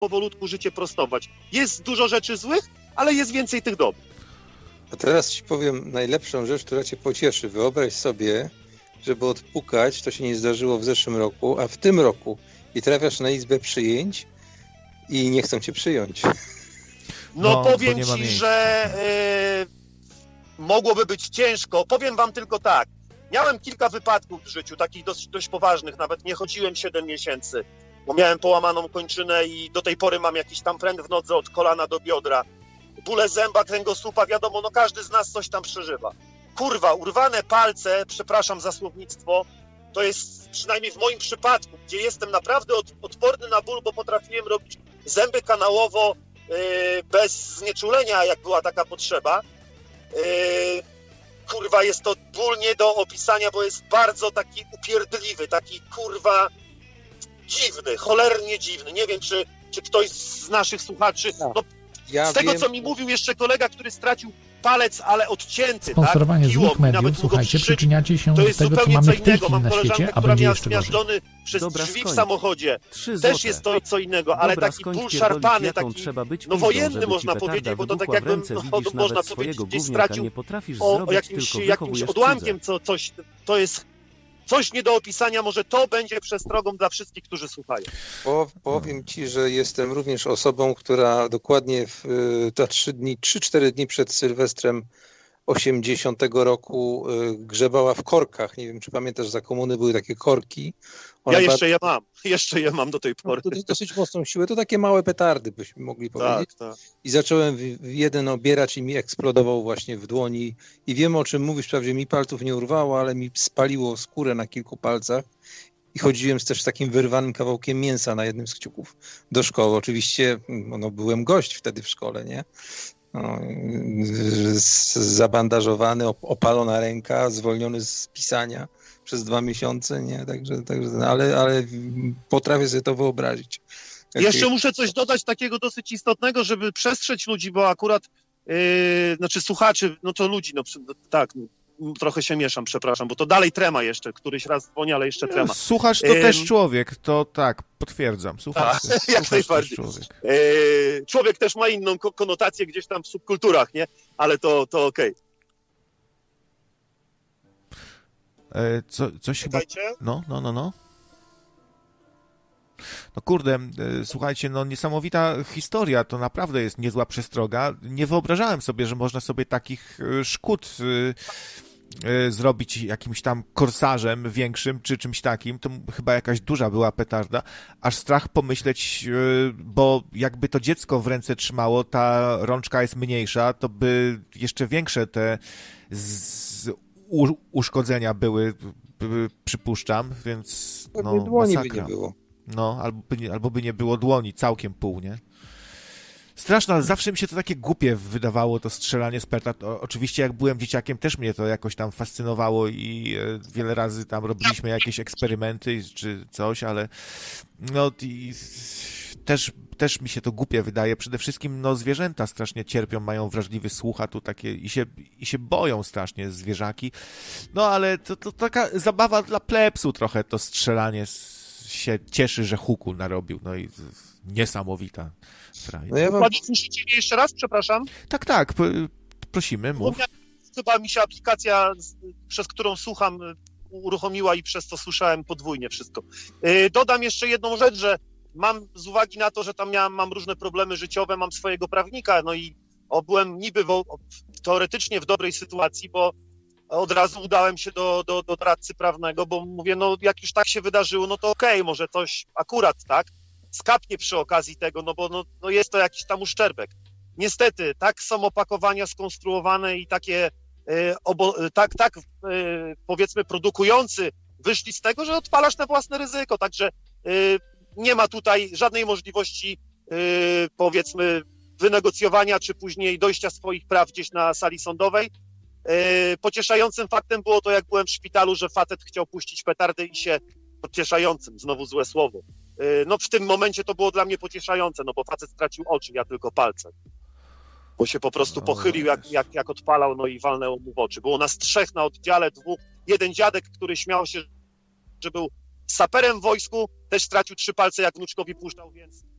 powolutku życie prostować. Jest dużo rzeczy złych, ale jest więcej tych dobrych. A teraz ci powiem najlepszą rzecz, która cię pocieszy. Wyobraź sobie, żeby odpukać, to się nie zdarzyło w zeszłym roku, a w tym roku i trafiasz na izbę przyjęć i nie chcą cię przyjąć. No powiem ci, że mogłoby być ciężko. Powiem wam tylko tak. Miałem kilka wypadków w życiu, takich dość poważnych. Nawet nie chodziłem 7 miesięcy, bo miałem połamaną kończynę i do tej pory mam jakiś tam pręt w nodze od kolana do biodra. Bóle zęba, kręgosłupa, wiadomo, no każdy z nas coś tam przeżywa. Kurwa, urwane palce, przepraszam za słownictwo, to jest przynajmniej w moim przypadku, gdzie jestem naprawdę odporny na ból, bo potrafiłem robić zęby kanałowo bez znieczulenia, jak była taka potrzeba. Kurwa, jest to ból nie do opisania, bo jest bardzo taki upierdliwy, taki kurwa dziwny, cholernie dziwny. Nie wiem, czy ktoś z naszych słuchaczy... No, z tego, co mi mówił jeszcze kolega, który stracił palec, ale odcięty, sponsorowanie tak? złych mediów, słuchajcie, przyczyniacie się do tego, co mamy w tej chwili na świecie, a będzie jeszcze gorzej. Przez drzwi w samochodzie. Też jest to co innego, ale taki ból szarpany, taki wojenny można powiedzieć, bo to tak jakbym, można powiedzieć, gdzieś stracił jakimś odłamkiem, coś, to jest coś nie do opisania, może to będzie przestrogą dla wszystkich, którzy słuchają. Powiem ci, że jestem również osobą, która dokładnie 3-4 dni przed Sylwestrem 80 roku grzebała w korkach. Nie wiem, czy pamiętasz, za komuny były takie korki. Jeszcze je mam do tej pory. To dosyć mocną siłę, to takie małe petardy, byśmy mogli powiedzieć. Tak. I zacząłem jeden obierać i mi eksplodował właśnie w dłoni. I wiem, o czym mówisz, wprawdzie mi palców nie urwało, ale mi spaliło skórę na kilku palcach. I chodziłem też z takim wyrwanym kawałkiem mięsa na jednym z kciuków do szkoły. Oczywiście byłem gość wtedy w szkole, nie? Zabandażowany, opalona ręka, zwolniony z pisania przez 2 miesiące, nie? Także ale potrafię sobie to wyobrazić. Jeszcze muszę coś dodać takiego dosyć istotnego, żeby przestrzec ludzi, bo akurat słuchaczy, to ludzi, trochę się mieszam, przepraszam, bo to dalej trema jeszcze, któryś raz dzwoni, ale jeszcze trema. Słuchacz to też człowiek, to tak, potwierdzam. Słuchacz jak najbardziej. Człowiek. Człowiek też ma inną konotację gdzieś tam w subkulturach, nie? Ale to okej. Coś chyba... No. No kurde, słuchajcie, niesamowita historia, to naprawdę jest niezła przestroga. Nie wyobrażałem sobie, że można sobie takich szkód zrobić jakimś tam korsarzem większym, czy czymś takim. To chyba jakaś duża była petarda. Aż strach pomyśleć, bo jakby to dziecko w ręce trzymało, ta rączka jest mniejsza, to by jeszcze większe te uszkodzenia były, przypuszczam, więc dłoni masakra. By nie było. Albo by nie było dłoni, całkiem pół, nie? Straszne, ale zawsze mi się to takie głupie wydawało, to strzelanie z petard. Oczywiście jak byłem dzieciakiem, też mnie to jakoś tam fascynowało i wiele razy tam robiliśmy jakieś eksperymenty czy coś, ale też mi się to głupie wydaje. Przede wszystkim zwierzęta strasznie cierpią, mają wrażliwy słuch, a tu takie i się boją strasznie zwierzaki. Ale to taka zabawa dla plebsu trochę, to strzelanie się cieszy, że huku narobił. I niesamowita fraja. Słyszycie mnie jeszcze raz? Przepraszam. Tak, prosimy, mów. Chyba mi się aplikacja, przez którą słucham, uruchomiła i przez to słyszałem podwójnie wszystko. Dodam jeszcze jedną rzecz, że mam z uwagi na to, że tam mam różne problemy życiowe, mam swojego prawnika, i byłem niby teoretycznie w dobrej sytuacji, bo od razu udałem się do doradcy prawnego, bo mówię, jak już tak się wydarzyło, to okej, może coś akurat, tak, skapnie przy okazji tego, bo jest to jakiś tam uszczerbek. Niestety, tak są opakowania skonstruowane i takie, powiedzmy, produkujący wyszli z tego, że odpalasz na własne ryzyko, także nie ma tutaj żadnej możliwości, powiedzmy, wynegocjowania, czy później dojścia swoich praw gdzieś na sali sądowej. Pocieszającym faktem było to, jak byłem w szpitalu, że facet chciał puścić petardę i się pocieszającym, znowu złe słowo. W tym momencie to było dla mnie pocieszające, bo facet stracił oczy, ja tylko palce. Bo się po prostu pochylił, jak odpalał, i walnęło mu w oczy. Było nas 3 na oddziale, 2. Jeden dziadek, który śmiał się, że był saperem w wojsku, też stracił 3 palce, jak wnuczkowi puszczał, więc